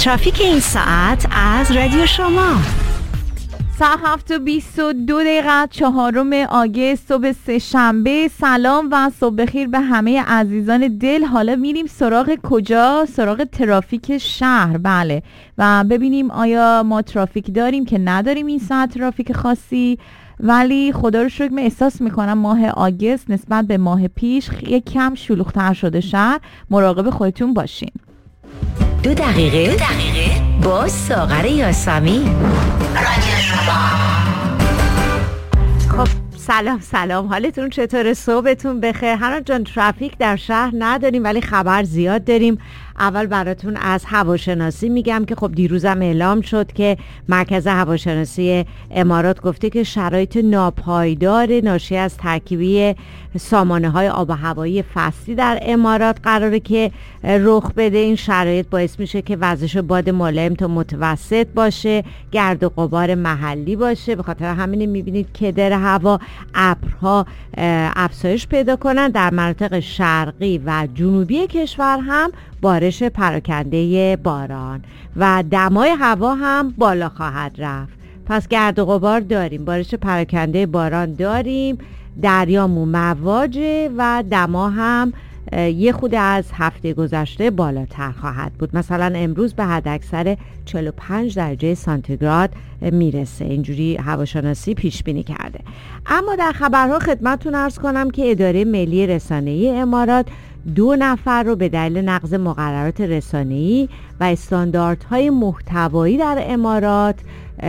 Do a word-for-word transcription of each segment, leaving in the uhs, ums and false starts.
ترافیک این ساعت از رادیو شما. ساعت هفت و بیست و دو دقیقه چهارم آگوست صبح سه شنبه. سلام و صبح بخیر به همه عزیزان دل. حالا میریم سراغ کجا؟ سراغ ترافیک شهر. بله، و ببینیم آیا ما ترافیک داریم که نداریم این ساعت ترافیک خاصی. ولی خدا رو شکر من احساس میکنم ماه آگوست نسبت به ماه پیش یک کم شلوغ‌تر شده شهر. مراقب خودتون باشین. دو دقیقه, دو دقیقه با ساغر یاسمین. خب سلام سلام، حالتون چطوره؟ صبحتون بخیر. هر جان ترافیک در شهر نداریم ولی خبر زیاد داریم. اول براتون از هواشناسی میگم که خب دیروزم اعلام شد که مرکز هواشناسی امارات گفته که شرایط ناپایدار ناشی از ترکیبی سامانه های آب و هوایی فصلی در امارات قراره که رخ بده. این شرایط باعث میشه که وزش باد ملایم تا متوسط باشه، گرد و غبار محلی باشه. به خاطر همین میبینید که در هوا ابرها افزایش پیدا کنن. در مناطق شرقی و جنوبی کشور هم بارش پراکنده باران و دمای هوا هم بالا خواهد رفت. پس گرد و غبار داریم، بارش پراکنده باران داریم، دریامون مواجه و دما هم یه خود از هفته گذشته بالاتر خواهد بود. مثلا امروز به حداکثر چهل و پنج درجه سانتیگراد میرسه. اینجوری هواشناسی پیش بینی کرده. اما در خبرها خدمتتون عرض کنم که اداره ملی رسانه‌ای امارات دو نفر رو به دلیل نقض مقررات رسانه‌ای و استانداردهای محتوایی در امارات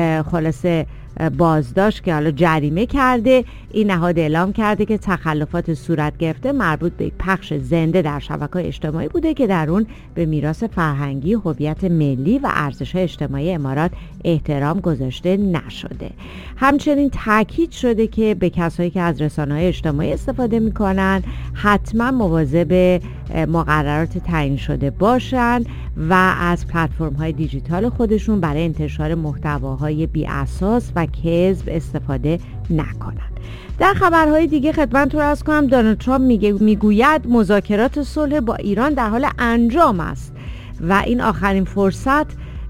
خلاصه بازداشت که حالا جریمه کرده. این نهاد اعلام کرده که تخلفات صورت گرفته مربوط به پخش زنده در شبکه‌های اجتماعی بوده که در اون به میراث فرهنگی، هویت ملی و ارزش‌های اجتماعی امارات احترام گذاشته نشده. همچنین تاکید شده که به کسایی که از رسانه‌های اجتماعی استفاده می‌کنن حتما مواظب مقررات تعیین شده باشن و از پلتفرم‌های دیجیتال خودشون برای انتشار محتواهای بی‌اساس و کذب استفاده نکنن. در خبرهای دیگه خدمتتون عرض کنم دونالد ترامپ میگه میگوید مذاکرات صلح با ایران در حال انجام است و این آخرین فرصت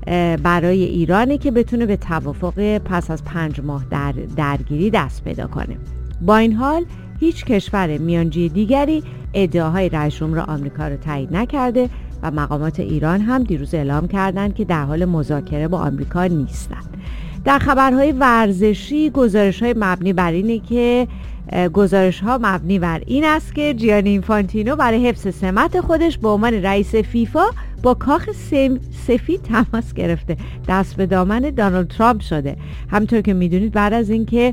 برای ایرانه که بتونه به توافق پس از پنج ماه در درگیری دست پیدا کنه. با این حال هیچ کشور میانجی دیگری ادعاهای رئیس جمهور آمریکا رو تایید نکرده و مقامات ایران هم دیروز اعلام کردند که در حال مذاکره با آمریکا نیستند. در خبرهای ورزشی گزارش‌های مبنی بر اینه که گزارش‌ها مبنی بر این است که جیانی اینفانتینو برای حفظ سمت خودش به عنوان رئیس فیفا با کاخ سفید تماس گرفته. دست به دامن دونالد ترامپ شده. همونطور که میدونید بعد از اینکه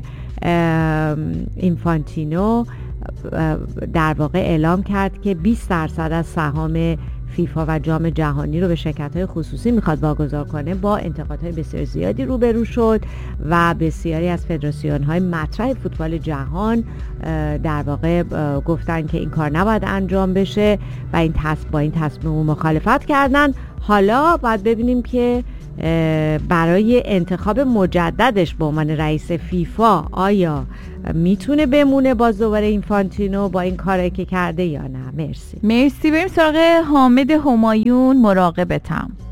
اینفانتینو در واقع اعلام کرد که بیست درصد از سهام فیفا و جام جهانی رو به شرکت‌های خصوصی میخواد واگذار کنه، با انتقادهای بسیار زیادی روبرو شد و بسیاری از فدراسیون‌های مطرح فوتبال جهان در واقع گفتن که این کار نباید انجام بشه و این تصمیم با این تصمیم مخالفت کردن. حالا باید ببینیم که برای انتخاب مجددش به عنوان رئیس فیفا آیا میتونه بمونه باز دوباره اینفانتینو با این کاری که کرده یا نه. مرسی. مرسی. بریم سراغ حامد همایون. مراقبتم.